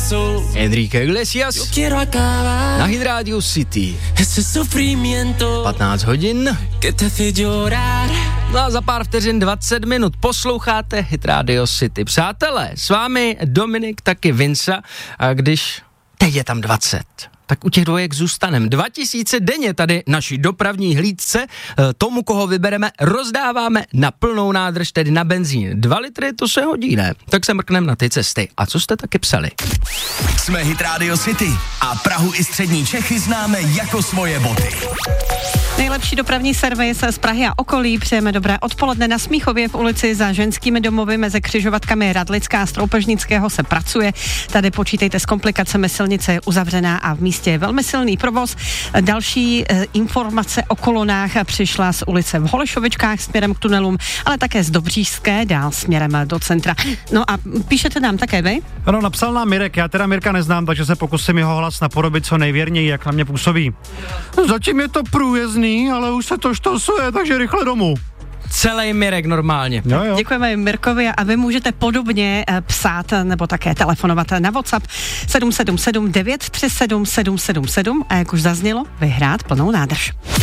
Enrique Iglesias na Hit Radio City. 15 hodin. No a za pár vteřin 20 minut posloucháte Hit Radio City. Přátelé, s vámi Dominik, taky Vinca, a když teď je tam 20, tak u těch dvojek zůstanem. 2000 denně tady naší dopravní hlídce, tomu, koho vybereme, rozdáváme na plnou nádrž, tedy na benzín. 2 litry, to se hodí, ne? Tak se mrknem na ty cesty. A co jste taky psali? Jsme Hit Radio City a Prahu i střední Čechy známe jako svoje boty. Nejlepší dopravní servis z Prahy a okolí. Přejeme dobré odpoledne. Na Smíchově v ulici za Ženskými domovy mezi křižovatkami Radlická a Stroupežnického se pracuje. Tady počítejte s komplikacemi, silnice je uzavřená a v místě je velmi silný provoz. Další informace o kolonách přišla z ulice v Holešovičkách směrem k tunelům, ale také z Dobřížské dál směrem do centra. No a píšete nám také vy? Ano, napsal nám Mirek, já teda Mirka neznám, takže se pokusím jeho hlas napodobit co nejvěrněji, jak na mě působí. Zatím je to průjezdný, ale už se to štosuje, takže rychle domů. Celý Mirek normálně. Jo. Děkujeme Mirkovi a vy můžete podobně psát nebo také telefonovat na WhatsApp 777 937 777 a jak už zaznělo, vyhrát plnou nádrž.